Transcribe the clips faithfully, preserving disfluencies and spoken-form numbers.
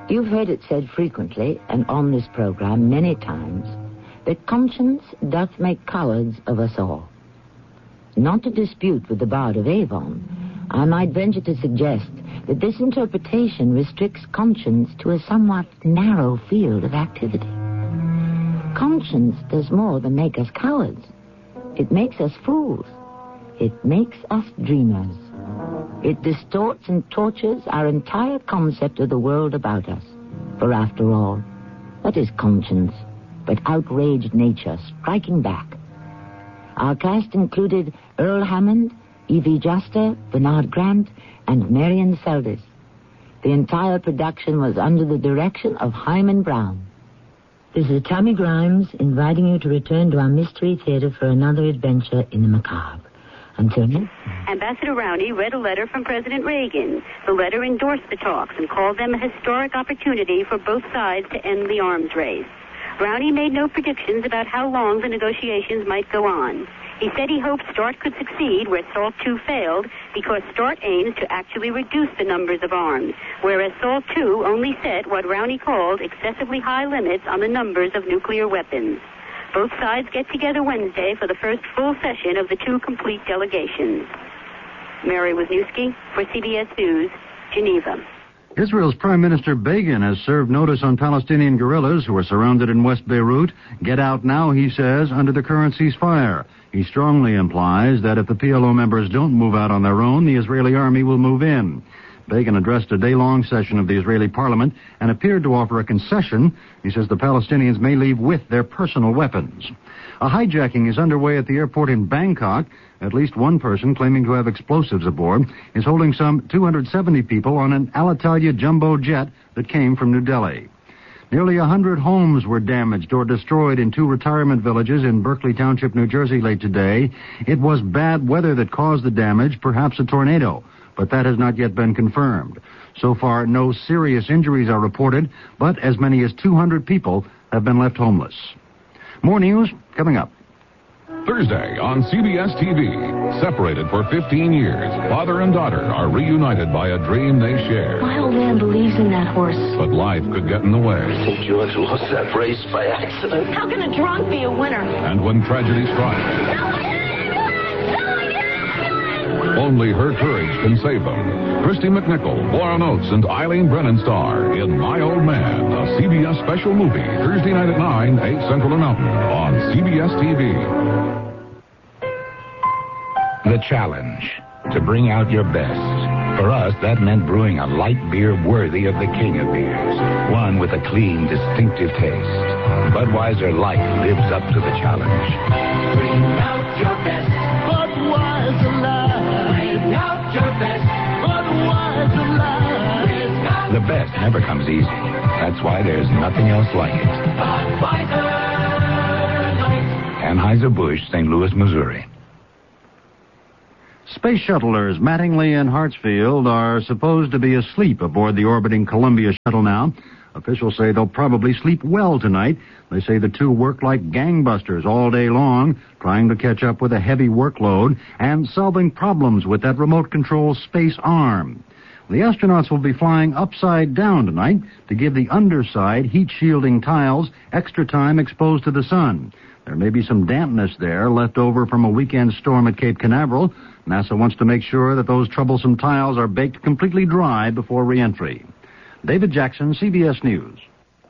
You've heard it said frequently, and on this program many times, that conscience doth make cowards of us all. Not to dispute with the Bard of Avon, I might venture to suggest that this interpretation restricts conscience to a somewhat narrow field of activity. Conscience does more than make us cowards. It makes us fools. It makes us dreamers. It distorts and tortures our entire concept of the world about us. For after all, what is conscience but outraged nature striking back? Our cast included Earl Hammond, Evie Juster, Bernard Grant, and Marion Seldes. The entire production was under the direction of Hyman Brown. This is Tammy Grimes inviting you to return to our Mystery Theater for another adventure in the macabre. Until next time. Ambassador Rowney read a letter from President Reagan. The letter endorsed the talks and called them a historic opportunity for both sides to end the arms race. Rowney made no predictions about how long the negotiations might go on. He said he hoped START could succeed where SALT two failed because START aims to actually reduce the numbers of arms, whereas SALT two only set what Rowney called excessively high limits on the numbers of nuclear weapons. Both sides get together Wednesday for the first full session of the two complete delegations. Mary Wisniewski for C B S News, Geneva. Israel's Prime Minister Begin has served notice on Palestinian guerrillas who are surrounded in West Beirut. Get out now, he says, under the current ceasefire. He strongly implies that if the P L O members don't move out on their own, the Israeli army will move in. Begin addressed a day-long session of the Israeli parliament and appeared to offer a concession. He says the Palestinians may leave with their personal weapons. A hijacking is underway at the airport in Bangkok. At least one person claiming to have explosives aboard is holding some two hundred seventy people on an Alitalia jumbo jet that came from New Delhi. Nearly one hundred homes were damaged or destroyed in two retirement villages in Berkeley Township, New Jersey late today. It was bad weather that caused the damage, perhaps a tornado, but that has not yet been confirmed. So far, no serious injuries are reported, but as many as two hundred people have been left homeless. More news coming up. Thursday on C B S T V. Separated for fifteen years, father and daughter are reunited by a dream they share. My old man believes in that horse. But life could get in the way. I think George lost that race by accident. How can a drunk be a winner? And when tragedy strikes, only her courage can save them. Christy McNichol, Warren Oates, and Eileen Brennan star in My Old Man, a C B S special movie, Thursday night at nine, eight Central and Mountain on C B S T V. The challenge, to bring out your best. For us, that meant brewing a light beer worthy of the king of beers. One with a clean, distinctive taste. Budweiser Light lives up to the challenge. Bring out your best. Budweiser Light. Bring out your best. Budweiser Light. The best never comes easy. That's why there's nothing else like it. Budweiser Light. Anheuser-Busch, Saint Louis, Missouri. Space shuttlers Mattingly and Hartsfield are supposed to be asleep aboard the orbiting Columbia shuttle now. Officials say they'll probably sleep well tonight. They say the two work like gangbusters all day long, trying to catch up with a heavy workload and solving problems with that remote control space arm. The astronauts will be flying upside down tonight to give the underside heat-shielding tiles extra time exposed to the sun. There may be some dampness there left over from a weekend storm at Cape Canaveral. NASA wants to make sure that those troublesome tiles are baked completely dry before re-entry. David Jackson, C B S News.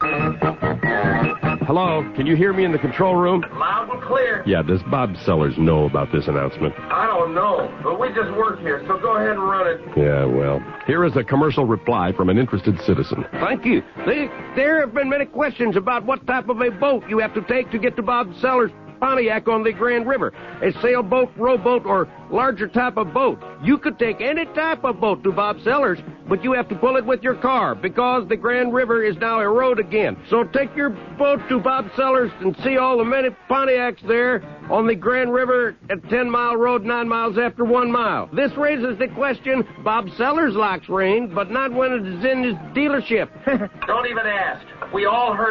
Hello, can you hear me in the control room? Loud and clear. Yeah, does Bob Sellers know about this announcement? I don't know, but we just work here, so go ahead and run it. Yeah, well, here is a commercial reply from an interested citizen. Thank you. There, there have been many questions about what type of a boat you have to take to get to Bob Sellers' Pontiac on the Grand River. A sailboat, rowboat, or larger type of boat. You could take any type of boat to Bob Sellers, but you have to pull it with your car because the Grand River is now a road again. So take your boat to Bob Sellers and see all the many Pontiacs there on the Grand River at ten mile road, nine miles after one mile. This raises the question, Bob Sellers likes rain, but not when it is in his dealership. Don't even ask. We all heard